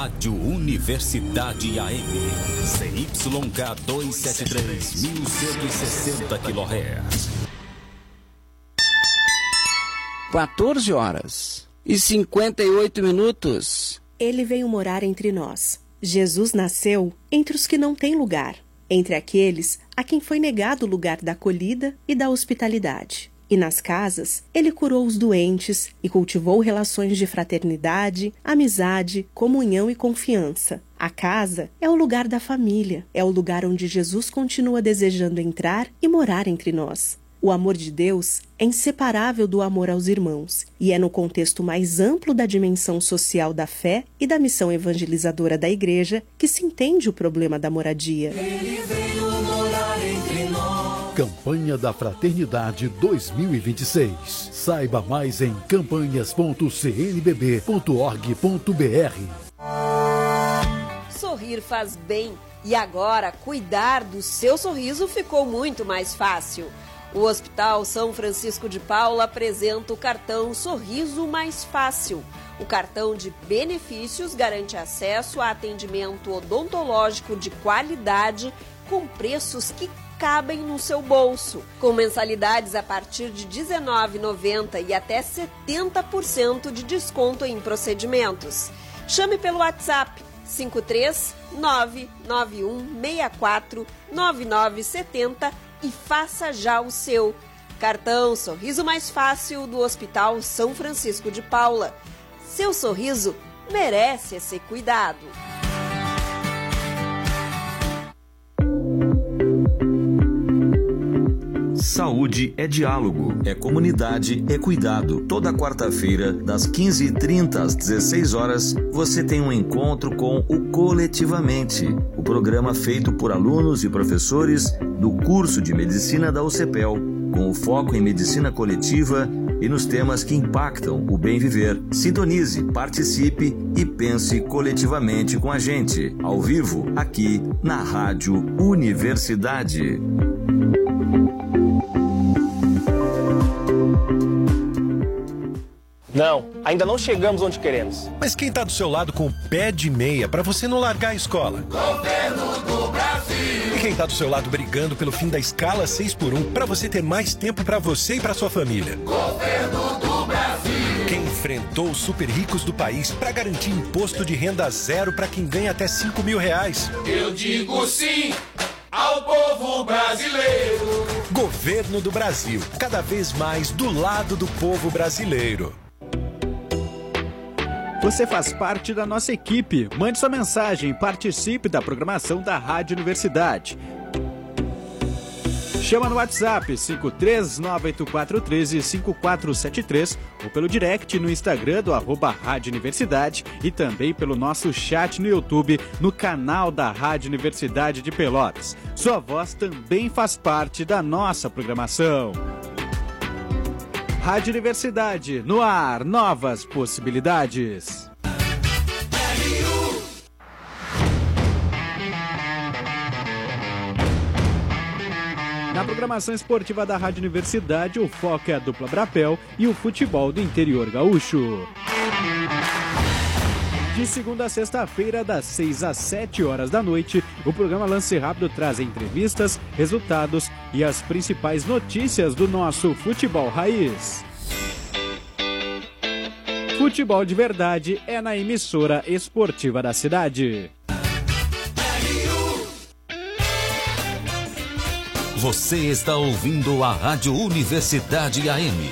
Rádio Universidade AM. CYK 273, 1160 kHz. 14h58. Ele veio morar entre nós. Jesus nasceu entre os que não têm lugar, entre aqueles a quem foi negado o lugar da acolhida e da hospitalidade. E nas casas, ele curou os doentes e cultivou relações de fraternidade, amizade, comunhão e confiança. A casa é o lugar da família, é o lugar onde Jesus continua desejando entrar e morar entre nós. O amor de Deus é inseparável do amor aos irmãos e é no contexto mais amplo da dimensão social da fé e da missão evangelizadora da Igreja que se entende o problema da moradia. Ele veio morar entre nós. Campanha da Fraternidade 2026. Saiba mais em campanhas.cnbb.org.br. Sorrir faz bem e agora cuidar do seu sorriso ficou muito mais fácil. O Hospital São Francisco de Paula apresenta o cartão Sorriso Mais Fácil. O cartão de benefícios garante acesso a atendimento odontológico de qualidade com preços que cabem no seu bolso, com mensalidades a partir de R$ 19,90 e até 70% de desconto em procedimentos. Chame pelo WhatsApp 53991649970 e faça já o seu. Cartão Sorriso Mais Fácil do Hospital São Francisco de Paula. Seu sorriso merece esse cuidado. Saúde é diálogo, é comunidade, é cuidado. Toda quarta-feira, das 15h30 às 16h, você tem um encontro com o Coletivamente, o programa feito por alunos e professores do curso de Medicina da UCPEL, com o foco em medicina coletiva e nos temas que impactam o bem viver. Sintonize, participe e pense coletivamente com a gente, ao vivo, aqui na Rádio Universidade. Não, ainda não chegamos onde queremos. Mas quem tá do seu lado com o pé de meia pra você não largar a escola? Governo do Brasil. E quem tá do seu lado brigando pelo fim da escala 6x1 pra você ter mais tempo pra você e pra sua família? Governo do Brasil. Quem enfrentou os super ricos do país pra garantir imposto de renda zero pra quem ganha até R$5.000? Eu digo sim ao povo brasileiro. Governo do Brasil, cada vez mais do lado do povo brasileiro. Você faz parte da nossa equipe. Mande sua mensagem e participe da programação da Rádio Universidade. Chama no WhatsApp 53984135473 ou pelo direct no Instagram do @Rádio Universidade e também pelo nosso chat no YouTube no canal da Rádio Universidade de Pelotas. Sua voz também faz parte da nossa programação. Rádio Universidade, no ar, novas possibilidades. Na programação esportiva da Rádio Universidade, o foco é a dupla Brapel e o futebol do interior gaúcho. De segunda a sexta-feira, das 6 às 7 horas da noite, o programa Lance Rápido traz entrevistas, resultados e as principais notícias do nosso futebol raiz. Futebol de verdade é na emissora esportiva da cidade. Você está ouvindo a Rádio Universidade AM.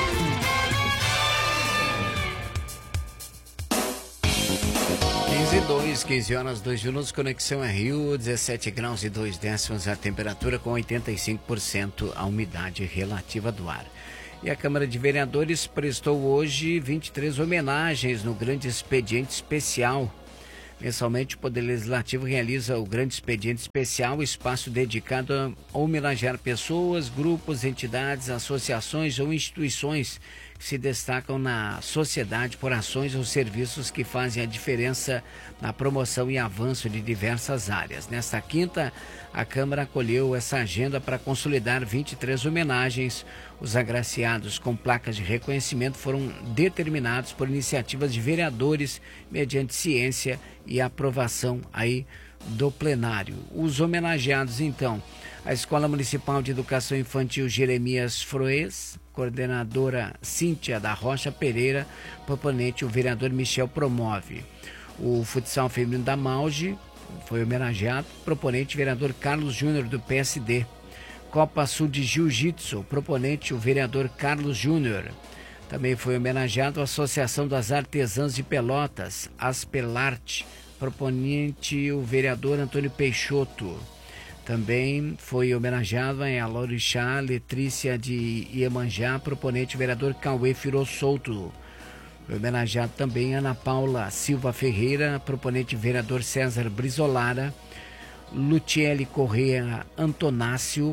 15 horas, 2 minutos, conexão RU, 17 graus e 2 décimos a temperatura com 85% a umidade relativa do ar. E a Câmara de Vereadores prestou hoje 23 homenagens no grande expediente especial. Mensalmente, o Poder Legislativo realiza o grande expediente especial, espaço dedicado a homenagear pessoas, grupos, entidades, associações ou instituições se destacam na sociedade por ações ou serviços que fazem a diferença na promoção e avanço de diversas áreas. Nesta quinta, a Câmara acolheu essa agenda para consolidar 23 homenagens. Os agraciados com placas de reconhecimento foram determinados por iniciativas de vereadores mediante ciência e aprovação aí do plenário. Os homenageados, então, a Escola Municipal de Educação Infantil Jeremias Froes, coordenadora Cíntia da Rocha Pereira, proponente o vereador Michel Promove. O futsal feminino da Mauge foi homenageado, proponente o vereador Carlos Júnior do PSD. Copa Sul de Jiu-Jitsu, proponente o vereador Carlos Júnior. Também foi homenageado a Associação das Artesãs de Pelotas, Aspelarte, proponente o vereador Antônio Peixoto. Também foi homenageado a Lorixá Letrícia de Iemanjá, proponente o vereador Cauê Firossolto. Foi homenageado também Ana Paula Silva Ferreira, proponente o vereador César Brizolara. Lutiele Correia Antonácio,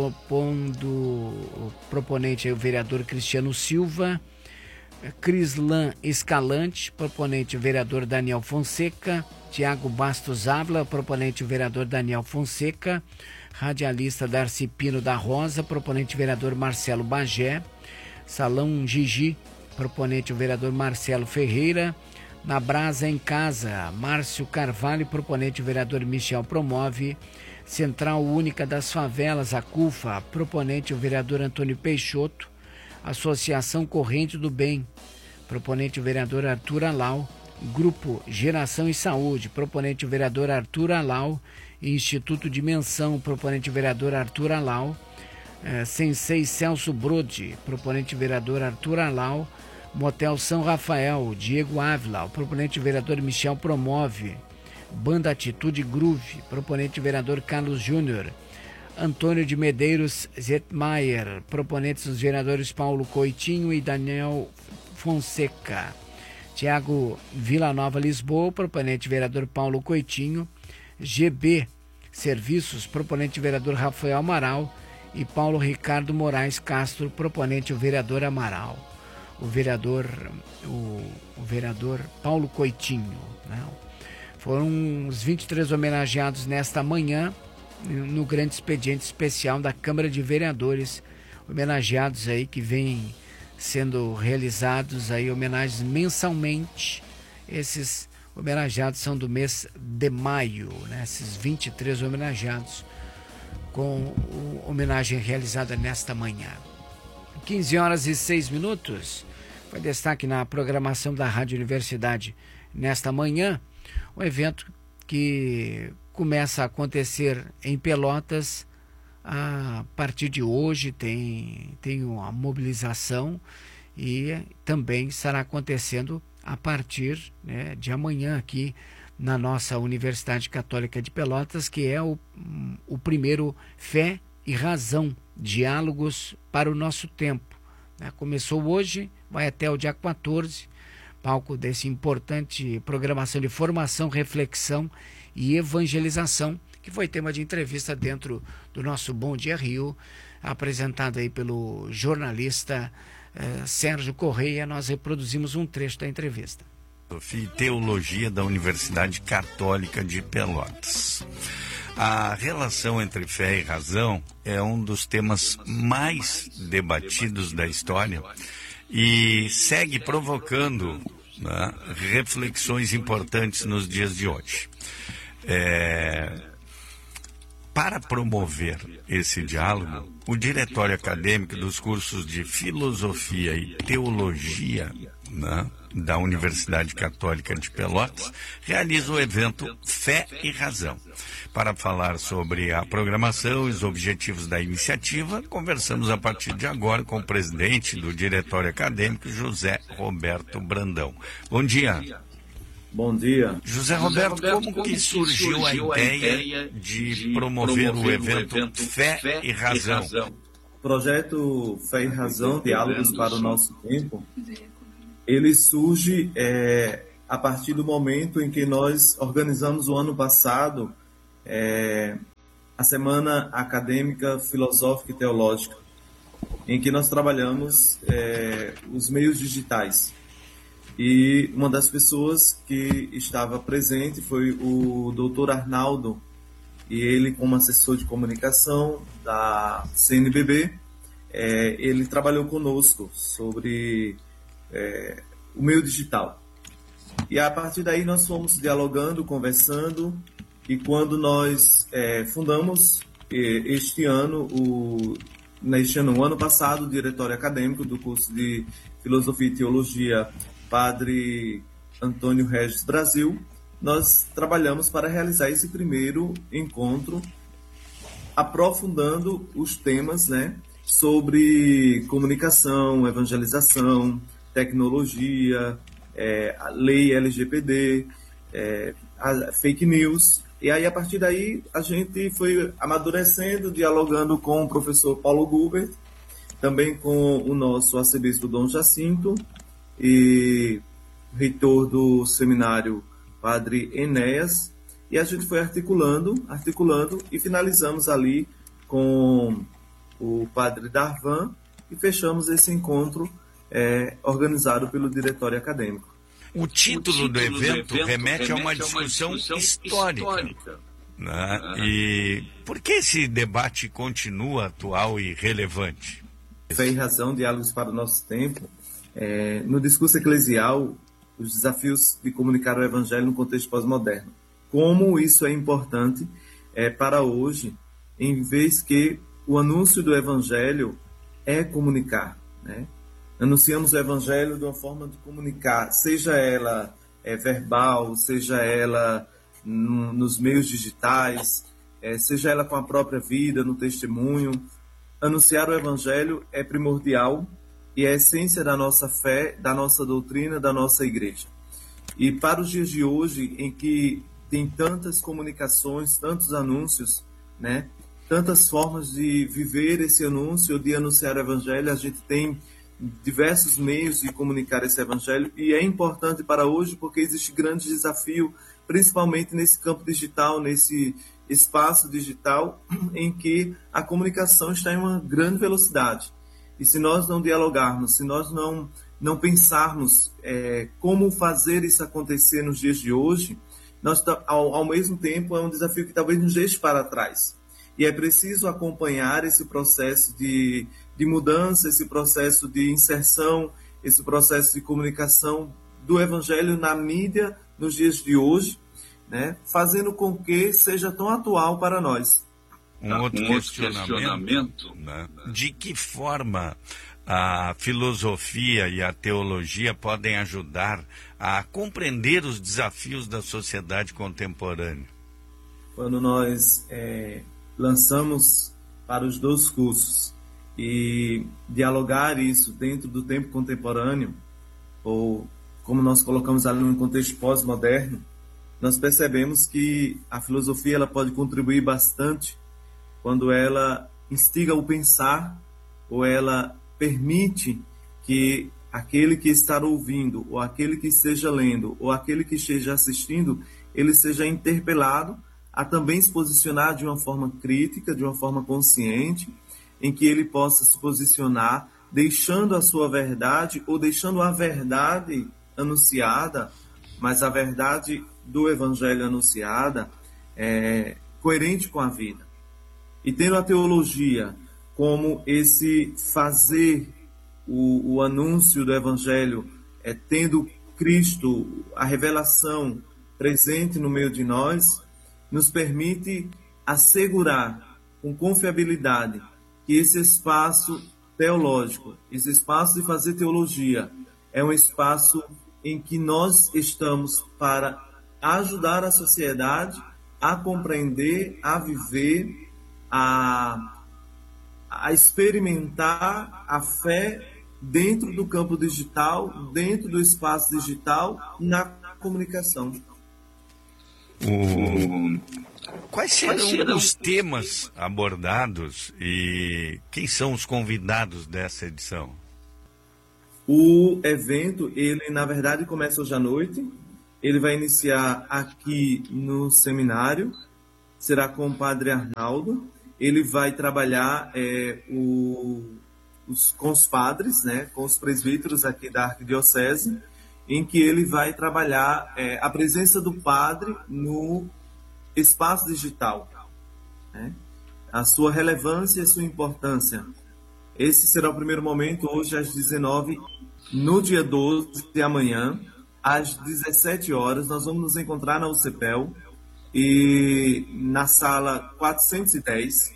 proponente o vereador Cristiano Silva. Crislan Escalante, proponente o vereador Daniel Fonseca. Tiago Bastos Ávila, proponente o vereador Daniel Fonseca. Radialista Darcy Pino da Rosa, proponente o vereador Marcelo Bagé. Salão Gigi, proponente o vereador Marcelo Ferreira. Na Brasa em Casa, Márcio Carvalho, proponente o vereador Michel Promove. Central Única das Favelas, a CUFA, proponente o vereador Antônio Peixoto. Associação Corrente do Bem, proponente o vereador Arthur Alau. Grupo Geração e Saúde, proponente o vereador Arthur Alau. Instituto Dimensão, proponente o vereador Arthur Alau. Sensei Celso Brode, proponente o vereador Arthur Alau. Motel São Rafael, Diego Ávila, proponente o vereador Michel Promove. Banda Atitude Groove, proponente o vereador Carlos Júnior. Antônio de Medeiros Zetmaier, proponentes os vereadores Paulo Coitinho e Daniel Fonseca. Tiago Villanova Lisboa, proponente vereador Paulo Coitinho. GB Serviços, proponente vereador Rafael Amaral. E Paulo Ricardo Moraes Castro, proponente o vereador Amaral. O vereador Paulo Coitinho, né? Foram os 23 homenageados nesta manhã no grande expediente especial da Câmara de Vereadores, homenageados aí que vêm sendo realizados aí homenagens mensalmente. Esses homenageados são do mês de maio, né? Esses 23 homenageados com homenagem realizada nesta manhã. 15h06, foi destaque na programação da Rádio Universidade nesta manhã, um evento que começa a acontecer em Pelotas a partir de hoje, tem uma mobilização e também estará acontecendo a partir, né, de amanhã aqui na nossa Universidade Católica de Pelotas, que é o primeiro Fé e Razão, Diálogos para o Nosso Tempo. Começou hoje, vai até o dia 14, palco desse importante programação de formação, reflexão e evangelização, que foi tema de entrevista dentro do nosso Bom Dia Rio, apresentado aí pelo jornalista Sérgio Correia. Nós reproduzimos um trecho da entrevista. Filosofia e Teologia da Universidade Católica de Pelotas. A relação entre fé e razão é um dos temas mais debatidos da história e segue provocando, né, reflexões importantes nos dias de hoje. Para promover esse diálogo, o Diretório Acadêmico dos cursos de Filosofia e Teologia, né, da Universidade Católica de Pelotas realiza o evento Fé e Razão. Para falar sobre a programação e os objetivos da iniciativa, conversamos a partir de agora com o presidente do Diretório Acadêmico, José Roberto Brandão. Bom dia. Bom dia. José Roberto, como que surgiu a ideia de promover o evento Fé e Razão? O projeto Fé e Razão, Diálogos para o Nosso Tempo, ele surge a partir do momento em que nós organizamos o ano passado a Semana Acadêmica, Filosófica e Teológica. em que nós trabalhamos os meios digitais. E uma das pessoas que estava presente foi o Dr. Arnaldo, e ele, como assessor de comunicação da CNBB, ele trabalhou conosco sobre o meio digital. E a partir daí nós fomos dialogando, conversando, e quando nós fundamos no ano passado, o diretório acadêmico do curso de Filosofia e Teologia Padre Antônio Regis Brasil, nós trabalhamos para realizar esse primeiro encontro, aprofundando os temas, sobre comunicação, evangelização, tecnologia, a lei LGPD, fake news. E aí, a partir daí, a gente foi amadurecendo, dialogando com o professor Paulo Gubert, também com o nosso arcebispo Dom Jacinto e o reitor do seminário Padre Enéas, e a gente foi articulando e finalizamos ali com o Padre Darvan e fechamos esse encontro organizado pelo diretório acadêmico. O título do evento remete a uma discussão histórica. Né? E por que esse debate continua atual e relevante? Fé e razão, diálogos para o nosso tempo. No discurso eclesial, os desafios de comunicar o evangelho no contexto pós-moderno. Como isso é importante para hoje, em vez que o anúncio do evangelho é comunicar, né? Anunciamos o evangelho de uma forma de comunicar, seja ela verbal, seja ela nos meios digitais, seja ela com a própria vida, no testemunho. Anunciar o evangelho é primordial e é a essência da nossa fé, da nossa doutrina, da nossa igreja. E para os dias de hoje, em que tem tantas comunicações, tantos anúncios, né? Tantas formas de viver esse anúncio, de anunciar o evangelho, a gente tem diversos meios de comunicar esse evangelho, e é importante para hoje porque existe grande desafio, principalmente nesse campo digital, nesse espaço digital, em que a comunicação está em uma grande velocidade. E se nós não dialogarmos, se nós não pensarmos como fazer isso acontecer nos dias de hoje, nós, ao mesmo tempo, é um desafio que talvez nos deixe para trás. E é preciso acompanhar esse processo de mudança, esse processo de inserção, esse processo de comunicação do Evangelho na mídia nos dias de hoje, né, fazendo com que seja tão atual para nós. Um outro questionamento, né? De que forma a filosofia e a teologia podem ajudar a compreender os desafios da sociedade contemporânea? Quando nós lançamos para os 2 cursos e dialogar isso dentro do tempo contemporâneo, ou como nós colocamos ali no contexto pós-moderno, nós percebemos que a filosofia ela pode contribuir bastante quando ela instiga o pensar, ou ela permite que aquele que está ouvindo, ou aquele que esteja lendo, ou aquele que esteja assistindo, ele seja interpelado a também se posicionar de uma forma crítica, de uma forma consciente, em que ele possa se posicionar deixando a sua verdade ou deixando a verdade anunciada, mas a verdade do Evangelho anunciada coerente com a vida. E tendo a teologia como esse fazer o anúncio do Evangelho, tendo Cristo, a revelação presente no meio de nós, nos permite assegurar com confiabilidade que esse espaço teológico, esse espaço de fazer teologia, é um espaço em que nós estamos para ajudar a sociedade a compreender, a viver, a experimentar a fé dentro do campo digital, dentro do espaço digital, na comunicação. Quais serão os temas abordados e quem são os convidados dessa edição? O evento, ele na verdade começa hoje à noite. Ele vai iniciar aqui no seminário, será com o Padre Arnaldo. Ele vai trabalhar com os padres, né, com os presbíteros aqui da Arquidiocese, em que ele vai trabalhar a presença do padre no espaço digital, né, a sua relevância e a sua importância. Esse será o primeiro momento, hoje às 19h, no dia 12 de amanhã, às 17 horas, nós vamos nos encontrar na UCPEL, e na sala 410,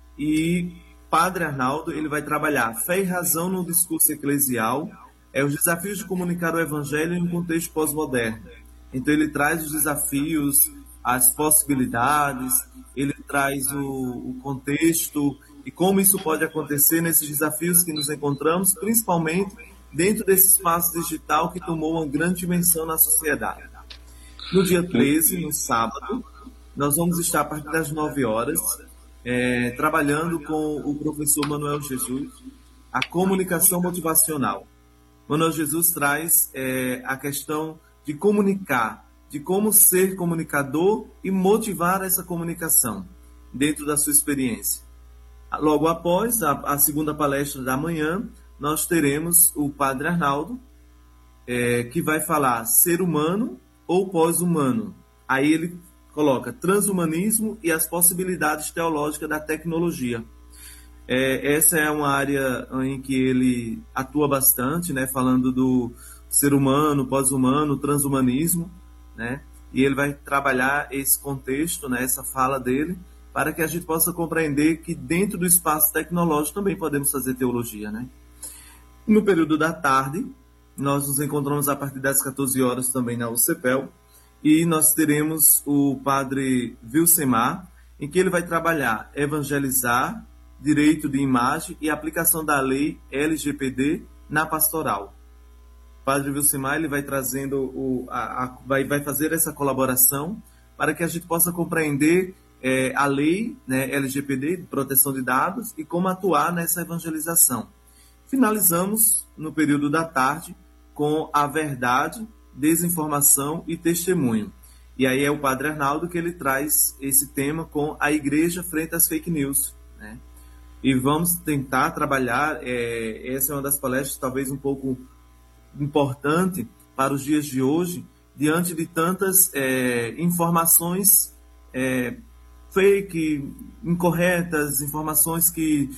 e Padre Arnaldo ele vai trabalhar fé e razão no discurso eclesial, os desafios de comunicar o evangelho em um contexto pós-moderno. Então ele traz os desafios, as possibilidades, ele traz o contexto e como isso pode acontecer nesses desafios que nos encontramos, principalmente dentro desse espaço digital que tomou uma grande dimensão na sociedade. No dia 13, no sábado, nós vamos estar a partir das 9 horas, trabalhando com o professor Manuel Jesus, a comunicação motivacional. Manuel Jesus traz a questão de comunicar, de como ser comunicador e motivar essa comunicação dentro da sua experiência. Logo após a segunda palestra da manhã, nós teremos o Padre Arnaldo, que vai falar ser humano ou pós-humano. Aí ele coloca transhumanismo e as possibilidades teológicas da tecnologia. Essa é uma área em que ele atua bastante, né, falando do ser humano, pós-humano, transhumanismo, né, e ele vai trabalhar esse contexto, né, essa fala dele, para que a gente possa compreender que dentro do espaço tecnológico também podemos fazer teologia, né. No período da tarde, nós nos encontramos a partir das 14 horas também na UCPEL, e nós teremos o padre Vilsemar, em que ele vai trabalhar evangelizar, direito de imagem e aplicação da lei LGPD na pastoral. O padre Vilsemar ele vai trazendo, vai fazer essa colaboração para que a gente possa compreender a lei, né, LGPD, de proteção de dados, e como atuar nessa evangelização. Finalizamos no período da tarde com a verdade, desinformação e testemunho. E aí é o Padre Arnaldo que ele traz esse tema com a igreja frente às fake news, né? E vamos tentar trabalhar, essa é uma das palestras talvez um pouco importante para os dias de hoje, diante de tantas informações fake, incorretas, informações que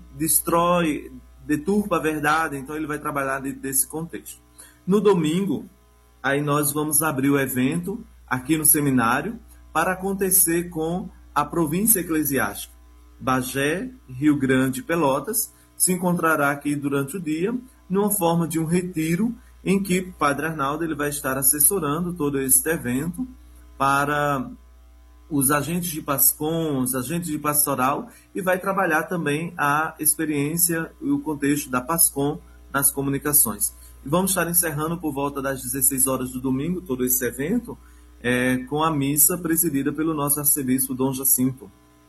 deturpa a verdade. Então ele vai trabalhar desse contexto. No domingo, aí nós vamos abrir o evento aqui no seminário para acontecer com a província eclesiástica. Bagé, Rio Grande e Pelotas se encontrará aqui durante o dia numa forma de um retiro em que o Padre Arnaldo ele vai estar assessorando todo esse evento para os agentes de PASCOM, os agentes de pastoral, e vai trabalhar também a experiência e o contexto da PASCOM nas comunicações. E vamos estar encerrando por volta das 16 horas do domingo todo esse evento com a missa presidida pelo nosso arcebispo Dom Jacinto.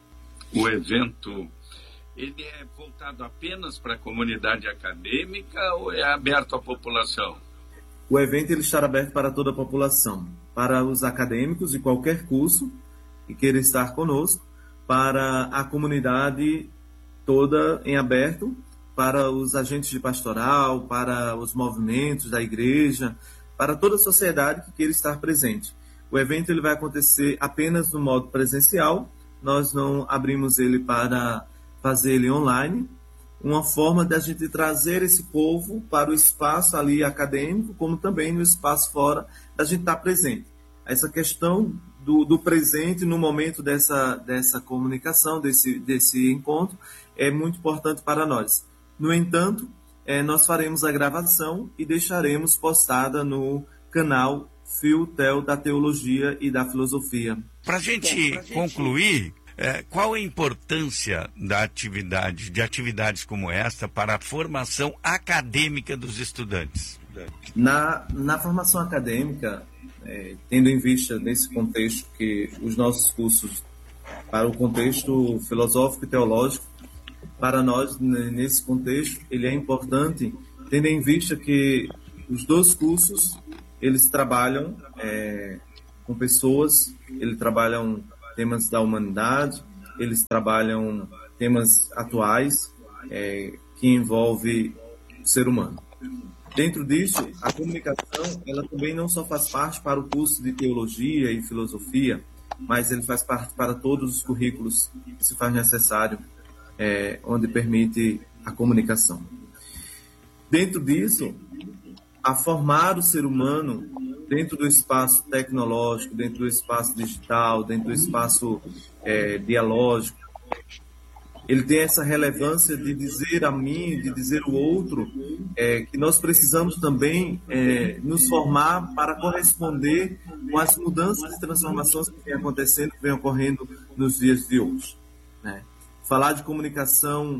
O evento, ele é voltado apenas para a comunidade acadêmica ou é aberto à população? O evento ele estará aberto para toda a população, para os acadêmicos de qualquer curso que queira estar conosco, para a comunidade toda em aberto, para os agentes de pastoral, para os movimentos da igreja, para toda a sociedade que queira estar presente. O evento ele vai acontecer apenas no modo presencial, nós não abrimos ele para fazer ele online, uma forma de a gente trazer esse povo para o espaço ali acadêmico, como também no espaço fora, da gente estar presente. Essa questão do presente no momento dessa comunicação, desse encontro, é muito importante para nós. No entanto, nós faremos a gravação e deixaremos postada no canal Fiutel da Teologia e da Filosofia. Para a gente concluir, qual a importância de atividades como esta para a formação acadêmica dos estudantes? Na formação acadêmica, tendo em vista nesse contexto que os nossos cursos, para o contexto filosófico e teológico, para nós, nesse contexto, ele é importante, tendo em vista que os dois cursos, eles trabalham com pessoas, eles trabalham temas da humanidade, eles trabalham temas atuais, que envolve o ser humano. Dentro disso, a comunicação, ela também não só faz parte para o curso de teologia e filosofia, mas ele faz parte para todos os currículos que se faz necessário, onde permite a comunicação. Dentro disso, a formar o ser humano dentro do espaço tecnológico, dentro do espaço digital, dentro do espaço dialógico, ele tem essa relevância de dizer a mim, de dizer ao outro, que nós precisamos também nos formar para corresponder com as mudanças e transformações que vêm acontecendo, que vêm ocorrendo nos dias de hoje, né? Falar de comunicação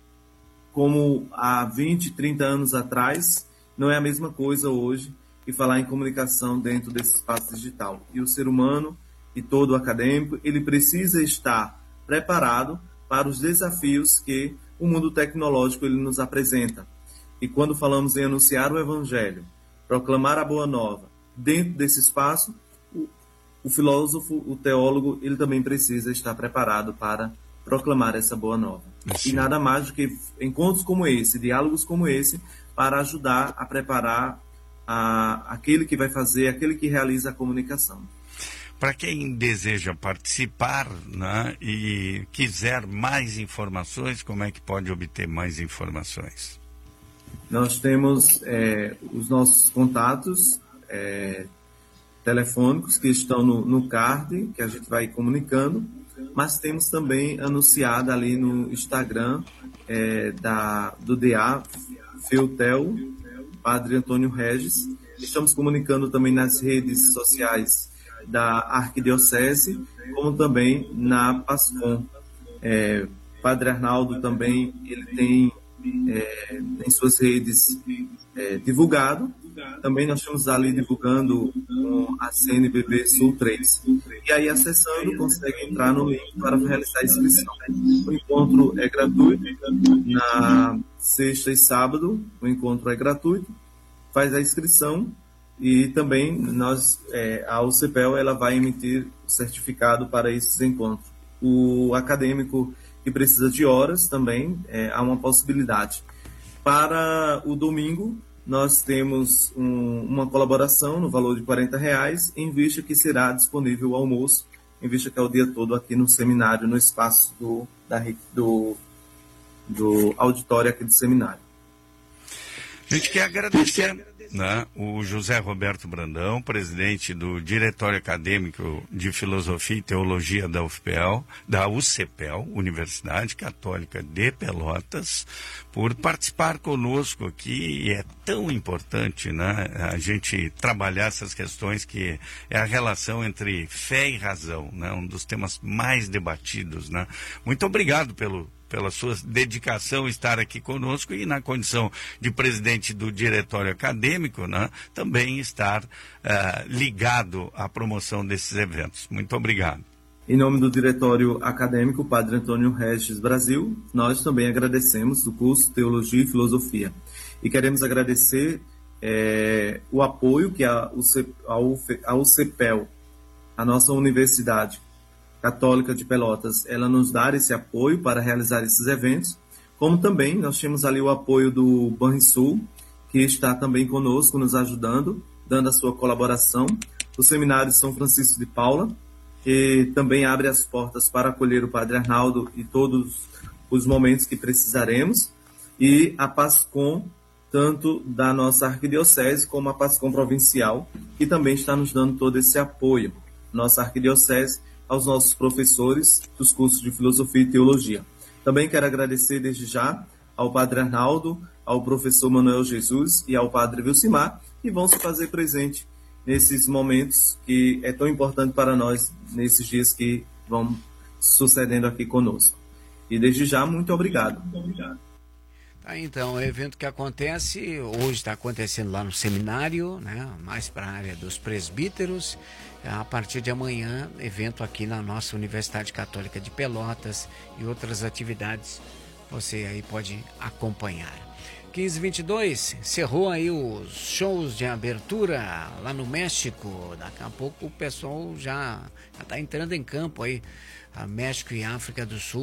como há 20, 30 anos atrás não é a mesma coisa hoje que falar em comunicação dentro desse espaço digital. E o ser humano e todo o acadêmico, ele precisa estar preparado para os desafios que o mundo tecnológico ele nos apresenta. E quando falamos em anunciar o Evangelho, proclamar a Boa Nova, dentro desse espaço, o filósofo, o teólogo, ele também precisa estar preparado para proclamar essa Boa Nova. Sim. E nada mais do que encontros como esse, diálogos como esse, para ajudar a preparar aquele que vai fazer, aquele que realiza a comunicação. Para quem deseja participar, né, e quiser mais informações, como é que pode obter mais informações? Nós temos os nossos contatos telefônicos que estão no card, que a gente vai comunicando, mas temos também anunciado ali no Instagram do DA, Feutel, Padre Antônio Regis. Estamos comunicando também nas redes sociais da Arquidiocese, como também na PASCOM. Padre Arnaldo também, ele tem em suas redes divulgado. Também nós estamos ali divulgando com a CNBB Sul 3. E aí, acessando, consegue entrar no link para realizar a inscrição. O encontro é gratuito. Na sexta e sábado, o encontro é gratuito. Faz a inscrição e também a UCPEL ela vai emitir o certificado para esses encontros. O acadêmico que precisa de horas também há uma possibilidade. Para o domingo, nós temos uma colaboração no valor de R$40, em vista que será disponível o almoço, em vista que é o dia todo aqui no seminário, no espaço do auditório aqui do seminário. A gente quer agradecer, né, o José Roberto Brandão, presidente do Diretório Acadêmico de Filosofia e Teologia da UCPEL, Universidade Católica de Pelotas, por participar conosco aqui. É tão importante, né, a gente trabalhar essas questões, que é a relação entre fé e razão, né, um dos temas mais debatidos, né. Muito obrigado pela sua dedicação, estar aqui conosco, e na condição de presidente do Diretório Acadêmico, né, também estar ligado à promoção desses eventos. Muito obrigado. Em nome do Diretório Acadêmico Padre Antônio Regis Brasil, nós também agradecemos do curso Teologia e Filosofia. E queremos agradecer o apoio que a UCPEL, a nossa universidade Católica de Pelotas, ela nos dá esse apoio para realizar esses eventos, como também nós temos ali o apoio do Banrisul, que está também conosco, nos ajudando, dando a sua colaboração, o Seminário de São Francisco de Paula, que também abre as portas para acolher o Padre Arnaldo e todos os momentos que precisaremos, e a PASCOM, tanto da nossa arquidiocese como a PASCOM provincial, que também está nos dando todo esse apoio. Nossa arquidiocese, aos nossos professores dos cursos de Filosofia e Teologia. Também quero agradecer desde já ao Padre Arnaldo, ao professor Manuel Jesus e ao Padre Vilcimar, que vão se fazer presente nesses momentos que é tão importante para nós, nesses dias que vão sucedendo aqui conosco. E desde já, muito obrigado. Tá, então, o evento que acontece, hoje está acontecendo lá no seminário, né, mais para a área dos presbíteros. A partir de amanhã, evento aqui na nossa Universidade Católica de Pelotas, e outras atividades você aí pode acompanhar. 15h22, encerrou aí os shows de abertura lá no México. Daqui a pouco o pessoal já está entrando em campo aí, a México e África do Sul.